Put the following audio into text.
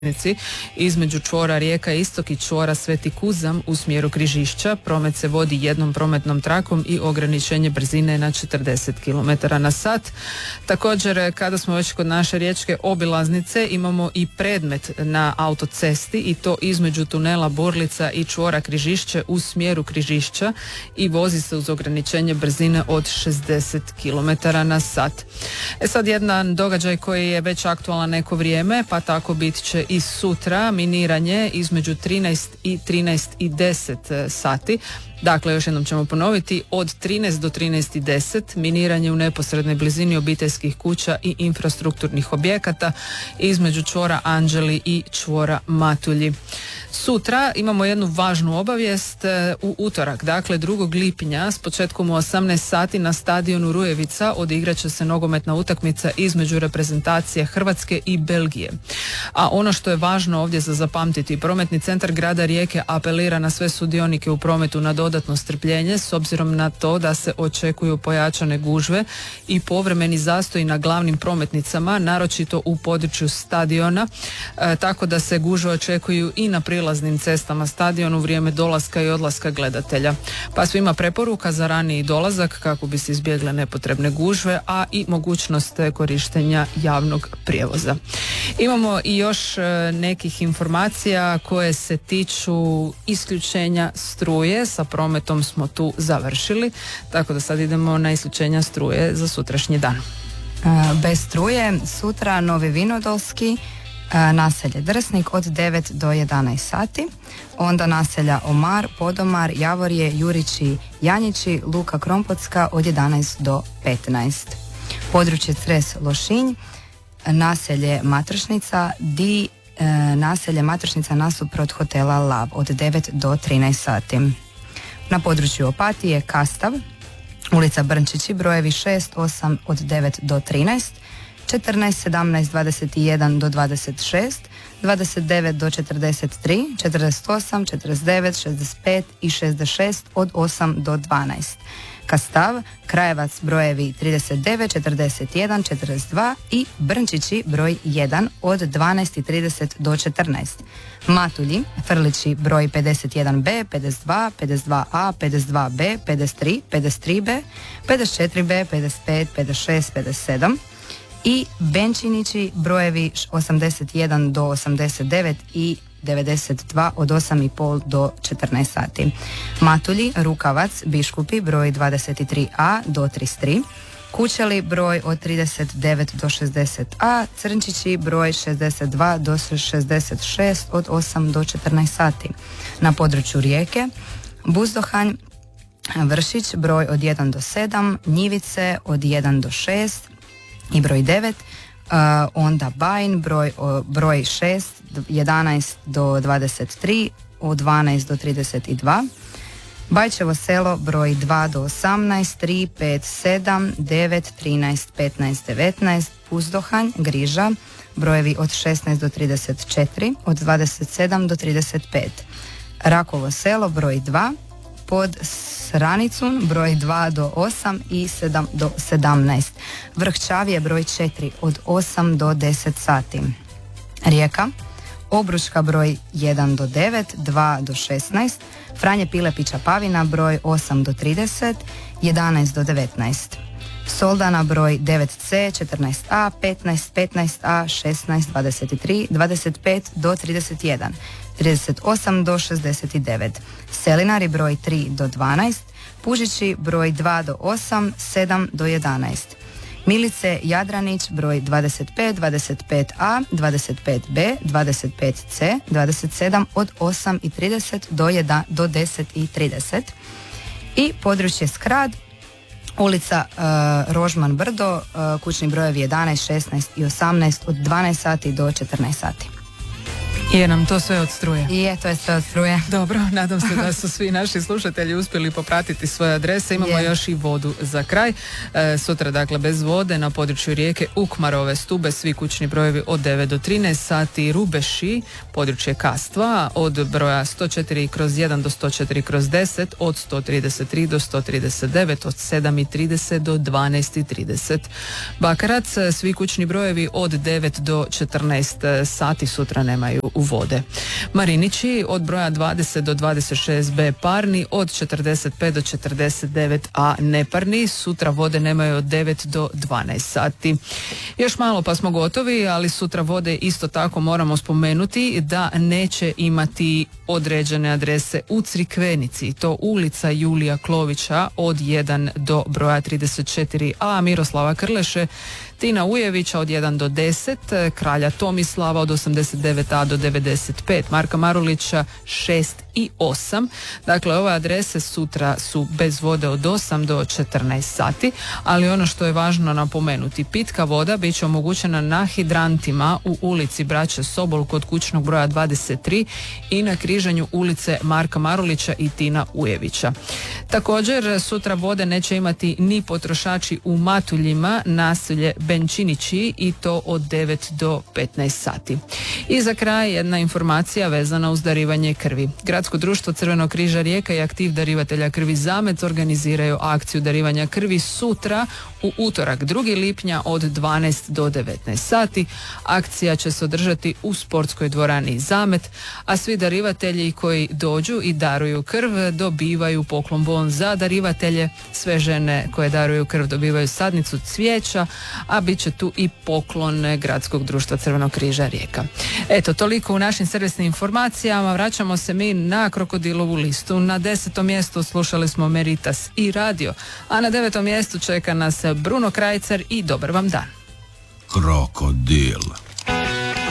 između čvora Rijeka Istok i čvora Sveti Kuzam u smjeru Križišća. Promet se vodi jednom prometnom trakom i ograničenje brzine na 40 km na sat. Također, kada smo već kod naše riječke obilaznice, imamo i predmet na autocesti i to između tunela Borlica i čvora Križišće u smjeru Križišća i vozi se uz ograničenje brzine od 60 km na sat. Sad jedan događaj koji je već aktualan neko vrijeme, pa tako bit će i sutra miniranje između 13 i 13 i 10 sati. Dakle, još jednom ćemo ponoviti, od 13 do 13 i 10 miniranje u neposrednoj blizini obiteljskih kuća i infrastrukturnih objekata između čvora Anđeli i čvora Matulji. Sutra imamo jednu važnu obavijest. U utorak, dakle 2. lipnja s početkom u 18 sati na stadionu Rujevica odigrat će se nogometna utakmica između reprezentacije Hrvatske i Belgije. A ono što je važno ovdje za zapamtiti, prometni centar grada Rijeke apelira na sve sudionike u prometu na dodatno strpljenje s obzirom na to da se očekuju pojačane gužve i povremeni zastoji na glavnim prometnicama, naročito u području stadiona, tako da se gužve očekuju i na prilaznim cestama stadionu u vrijeme dolaska i odlaska gledatelja. Pa svima preporuka za raniji dolazak kako bi se izbjegle nepotrebne gužve, a i mogućnost korištenja javnog prijevoza. Imamo i još nekih informacija koje se tiču isključenja struje. Sa prometom smo tu završili, tako da sad idemo na isključenja struje za sutrašnji dan. Bez struje sutra Novi Vinodolski, naselje Drsnik od 9 do 11 sati, onda naselja Omar, Podomar, Javorje, Jurići, Janjići, Luka Krompotska od 11 do 15. Područje Cres Lošinj, naselje Matršnica, naselje Matršnica nasuprot hotela Lab od 9 do 13 sati. Na području Opatije Kastav, ulica Brnčići, brojevi 6, 8 od 9 do 13, 14, 17, 21 do 26, 29 do 43, 48, 49, 65 i 66 od 8 do 12. Kastav, Krajevac, brojevi 39, 41, 42 i Brnčići, broj 1 od 12:30 do 14. Matulji, Frlići, broj 51B, 52, 52A, 52B, 53, 53B, 54B, 55, 56, 57 i Benčinići, brojevi 81 do 89 i 92 od 8,5 do 14 sati. Matulji, Rukavac, Biškupi, broj 23A do 33, Kućeli, broj od 39 do 60A, Crnčići, broj 62 do 66 od 8 do 14 sati. Na području Rijeke, Buzdohanj, Vršić, broj od 1 do 7, Njivice od 1 do 6 i broj 9, onda Bajn, broj 6, 11 do 23, od 12 do 32, Bajčevo selo, broj 2 do 18, 3, 5, 7, 9, 13, 15, 19, Puzdohanj, Griža, brojevi od 16 do 34, od 27 do 35, Rakovo selo, broj 2, pod Sranicun, broj 2 do 8 i 7 do 17. Vrh Čavije, broj 4 od 8 do 10 sati. Rijeka, Obručka, broj 1 do 9, 2 do 16, Franje Pilepića Pavina, broj 8 do 30, 11 do 19. Soldana, broj 9C, 14A, 15, 15A, 16, 23, 25 do 31, 38 do 69. Selinari, broj 3 do 12, Pužići, broj 2 do 8, 7 do 11. Milice Jadranić, broj 25, 25A, 25B, 25C, 27 od 8:30 do 10:30. I područje Skrad, ulica Rožman Brdo, kućni brojevi 11, 16 i 18 od 12 sati do 14 sati. Je nam to sve od struje? Je, to je sve od struje. Dobro, nadam se da su svi naši slušatelji uspjeli popratiti svoje adrese. Imamo još i vodu za kraj. Sutra, dakle, bez vode na području rijeke Ukmarove Stube, svi kućni brojevi od 9 do 13 sati. Rubeši, područje Kastva, od broja 104/1 do 104/10, od 133 do 139, od 7:30 do 12:30. Bakarac, svi kućni brojevi od 9 do 14 sati sutra nemaju vode. Marinići, od broja 20 do 26b parni, od 45 do 49a neparni, sutra vode nemaju od 9 do 12 sati. Još malo pa smo gotovi, ali sutra vode isto tako moramo spomenuti da neće imati određene adrese u Crikvenici, to ulica Julija Klovića od 1 do broja 34a, Miroslava Krleše, Tina Ujevića od 1 do 10, Kralja Tomislava od 89a do 95, Marka Marulića 6 i 8. Dakle, ove adrese sutra su bez vode od 8 do 14 sati, ali ono što je važno napomenuti, pitka voda bit će omogućena na hidrantima u ulici Braće Sobol kod kućnog broja 23 i na križanju ulice Marka Marulića i Tina Ujevića. Također, sutra vode neće imati ni potrošači u Matuljima, naselje Benčinići, i to od 9 do 15 sati. I za kraj jedna informacija vezana uz darivanje krvi. Gradsko društvo Crvenog križa Rijeka i aktiv darivatelja krvi Zamet organiziraju akciju darivanja krvi sutra u utorak 2. lipnja od 12 do 19 sati. Akcija će se održati u sportskoj dvorani Zamet, a svi darivatelji koji dođu i daruju krv dobivaju poklon bon za darivatelje. Sve žene koje daruju krv dobivaju sadnicu cvijeća, a bit će tu i poklon Gradskog društva Crvenog križa Rijeka. Eto, toliko u našim servisnim informacijama. Vraćamo se mi na Krokodilovu listu. Na 10. mjestu slušali smo Meritas i Radio, a na 9. mjestu čeka nas Bruno Krajcar i Dobar vam dan. Krokodil.